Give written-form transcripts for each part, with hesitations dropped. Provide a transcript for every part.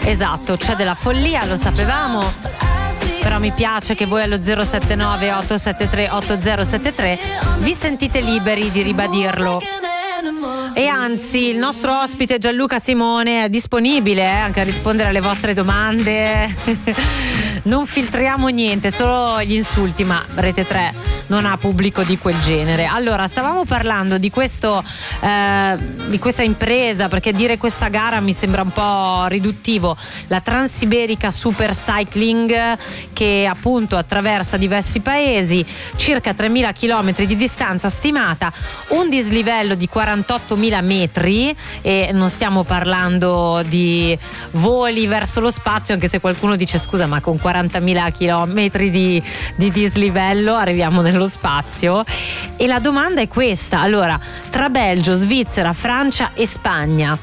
Esatto, c'è della follia, lo sapevamo, però mi piace che voi allo 079 873 8073 vi sentite liberi di ribadirlo. E anzi, il nostro ospite Gianluca Simone è disponibile anche a rispondere alle vostre domande. Non filtriamo niente, solo gli insulti, ma Rete 3 non ha pubblico di quel genere. Allora, stavamo parlando di questo di questa impresa, perché dire questa gara mi sembra un po' riduttivo. La Transiberica Super Cycling, che appunto attraversa diversi paesi, circa 3.000 km di distanza stimata, un dislivello di 48.000 metri, e non stiamo parlando di voli verso lo spazio, anche se qualcuno dice scusa, ma con 40.000 km di dislivello arriviamo nello spazio. E la domanda è questa: allora, tra Belgio, Svizzera, Francia e Spagna,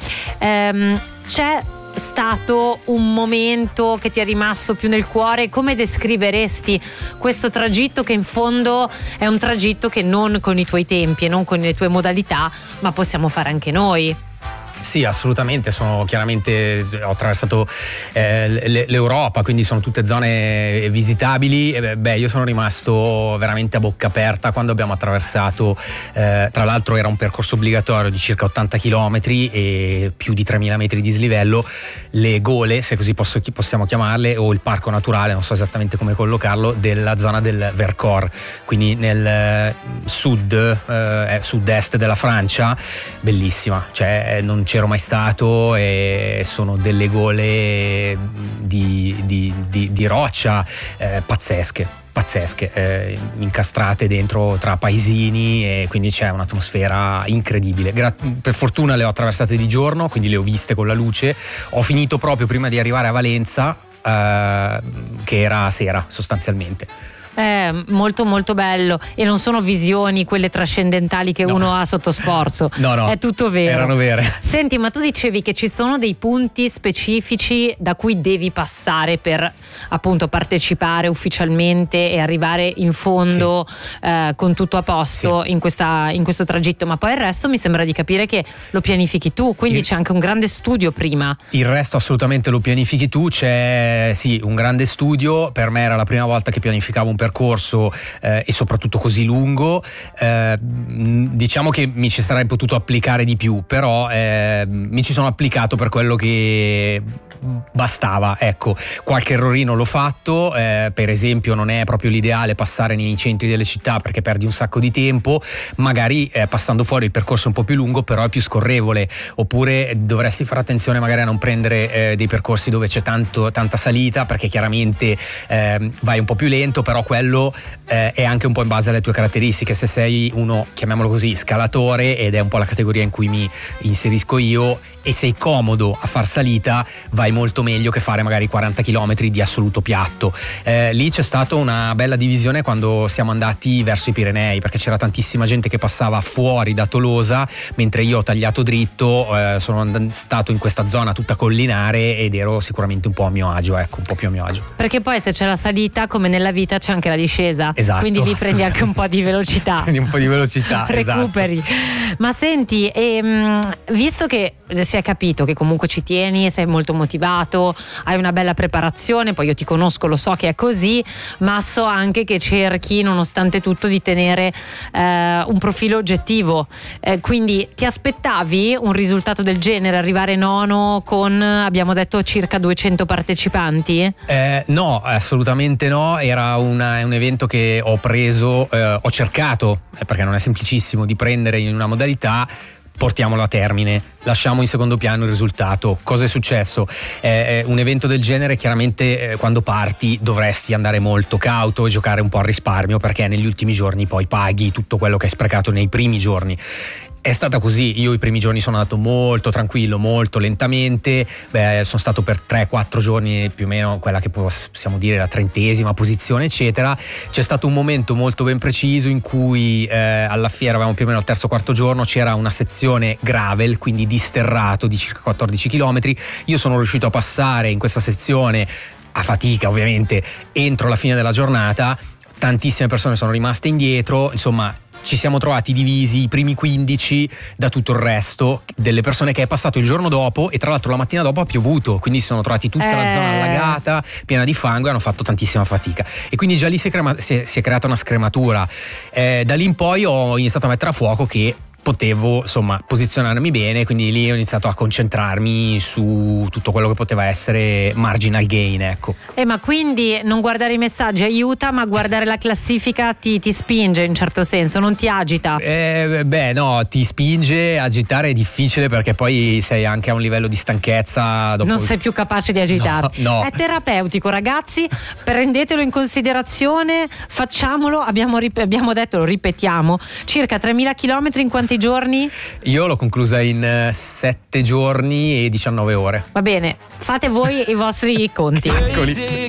c'è stato un momento che ti è rimasto più nel cuore? Come descriveresti questo tragitto, che in fondo è un tragitto che non con i tuoi tempi e non con le tue modalità, ma possiamo fare anche noi? Sì, assolutamente, ho attraversato l'Europa, quindi sono tutte zone visitabili. Io sono rimasto veramente a bocca aperta quando abbiamo attraversato, tra l'altro era un percorso obbligatorio di circa 80 km e più di 3.000 metri di dislivello, le gole, se così possiamo chiamarle, o il parco naturale, non so esattamente come collocarlo, della zona del Vercors, quindi nel sud-est della Francia. Bellissima, cioè non c'ero mai stato, e sono delle gole di roccia pazzesche, incastrate dentro tra paesini, e quindi c'è un'atmosfera incredibile. Per fortuna le ho attraversate di giorno, quindi le ho viste con la luce. Ho finito proprio prima di arrivare a Valenza, che era sera sostanzialmente. Molto molto bello, e non sono visioni quelle trascendentali che uno ha sotto sforzo. No, è tutto vero, erano vere. Senti, ma tu dicevi che ci sono dei punti specifici da cui devi passare per appunto partecipare ufficialmente e arrivare in fondo, sì, con tutto a posto, sì, in questo tragitto, ma poi il resto mi sembra di capire che lo pianifichi tu, quindi c'è anche un grande studio prima. Il resto assolutamente lo pianifichi tu, c'è un grande studio. Per me era la prima volta che pianificavo un percorso, e soprattutto così lungo. Diciamo che mi ci sarei potuto applicare di più, però mi ci sono applicato per quello che bastava. Ecco, qualche errorino l'ho fatto, per esempio non è proprio l'ideale passare nei centri delle città, perché perdi un sacco di tempo. Magari passando fuori il percorso è un po' più lungo, però è più scorrevole, oppure dovresti fare attenzione magari a non prendere dei percorsi dove c'è tanta salita, perché chiaramente vai un po' più lento, però quello è anche un po' in base alle tue caratteristiche. Se sei uno, chiamiamolo così, scalatore, ed è un po' la categoria in cui mi inserisco io, e sei comodo a far salita, vai molto meglio che fare magari 40 km di assoluto piatto. Lì c'è stata una bella divisione quando siamo andati verso i Pirenei, perché c'era tantissima gente che passava fuori da Tolosa, mentre io ho tagliato dritto. Sono stato in questa zona tutta collinare ed ero sicuramente un po' a mio agio, un po' più a mio agio. Perché poi se c'è la salita, come nella vita, c'è anche la discesa. Esatto, quindi lì prendi anche un po' di velocità. Prendi un po' di velocità, recuperi. Esatto. Ma senti, visto che si è capito che comunque ci tieni, sei molto motivato, hai una bella preparazione, poi io ti conosco, lo so che è così, ma so anche che cerchi nonostante tutto di tenere un profilo oggettivo, quindi ti aspettavi un risultato del genere, arrivare nono con, abbiamo detto, circa 200 partecipanti? No, assolutamente no. Era un evento che ho preso, ho cercato, perché non è semplicissimo, di prendere in una modalità, portiamolo a termine, lasciamo in secondo piano il risultato. Cosa è successo? Un evento del genere, chiaramente quando parti dovresti andare molto cauto e giocare un po' al risparmio, perché negli ultimi giorni poi paghi tutto quello che hai sprecato nei primi giorni. È stata così. Io i primi giorni sono andato molto tranquillo, molto lentamente. Sono stato per 3-4 giorni più o meno quella che possiamo dire la 30ª posizione, eccetera. C'è stato un momento molto ben preciso in cui alla fiera, avevamo più o meno il terzo-quarto giorno, c'era una sezione gravel, quindi di sterrato di circa 14 km. Io sono riuscito a passare in questa sezione a fatica, ovviamente, entro la fine della giornata. Tantissime persone sono rimaste indietro, insomma ci siamo trovati divisi i primi 15 da tutto il resto delle persone che è passato il giorno dopo, e tra l'altro la mattina dopo ha piovuto, quindi si sono trovati tutta la zona allagata, piena di fango, e hanno fatto tantissima fatica, e quindi già lì si è creata una scrematura. Da lì in poi ho iniziato a mettere a fuoco che potevo insomma posizionarmi bene, quindi lì ho iniziato a concentrarmi su tutto quello che poteva essere marginal gain, ecco. Ma quindi non guardare i messaggi aiuta, ma guardare la classifica ti spinge in certo senso, non ti agita? No, ti spinge. Agitare è difficile perché poi sei anche a un livello di stanchezza dopo... Non sei più capace di agitarti. No. È terapeutico, ragazzi, prendetelo in considerazione, facciamolo. Abbiamo detto, lo ripetiamo, circa 3.000 chilometri in quanti giorni? Io l'ho conclusa in 7 giorni e 19 ore. Va bene, fate voi i vostri conti. Eccoli.